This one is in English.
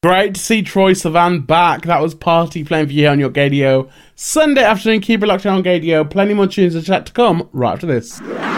Great to see Troye Sivan back. That was Party playing for you here on your Gaydio Sunday afternoon. Keep it locked down on Gaydio. Plenty more tunes and chat to come right after this.